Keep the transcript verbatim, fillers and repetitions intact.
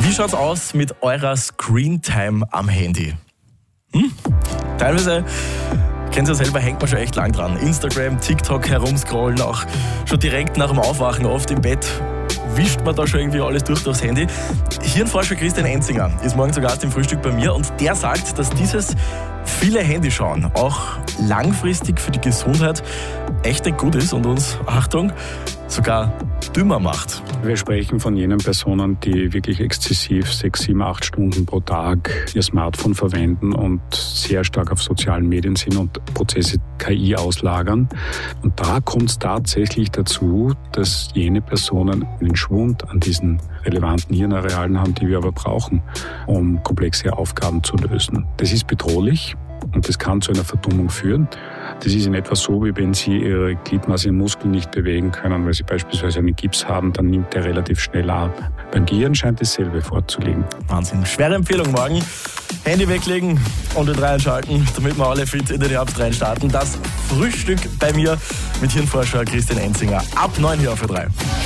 Wie schaut's aus mit eurer Screentime am Handy? Hm? Teilweise, kennt ihr ja selber, hängt man schon echt lang dran. Instagram, TikTok herumscrollen, auch schon direkt nach dem Aufwachen, oft im Bett, wischt man da schon irgendwie alles durch durchs Handy. Hirnforscher Christian Enzinger ist morgen zu Gast im Frühstück bei mir und der sagt, dass dieses viele Handyschauen auch langfristig für die Gesundheit echt nicht gut ist und uns, Achtung, sogar dümmer macht. Wir sprechen von jenen Personen, die wirklich exzessiv sechs, sieben, acht Stunden pro Tag ihr Smartphone verwenden und sehr stark auf sozialen Medien sind und Prozesse K I auslagern. Und da kommt es tatsächlich dazu, dass jene Personen einen Schwund an diesen relevanten Hirnarealen haben, die wir aber brauchen, um komplexe Aufgaben zu lösen. Das ist bedrohlich. Und das kann zu einer Verdummung führen. Das ist in etwa so, wie wenn Sie Ihre Gliedmaße im Muskel nicht bewegen können, weil Sie beispielsweise einen Gips haben, dann nimmt der relativ schnell ab. Beim Gehirn scheint dasselbe vorzulegen. Wahnsinn. Schwere Empfehlung morgen. Handy weglegen und den reinschalten, damit wir alle fit in den Herbst reinstarten. Das Frühstück bei mir mit Hirnforscher Christian Enzinger. Ab neun hier auf Ö drei.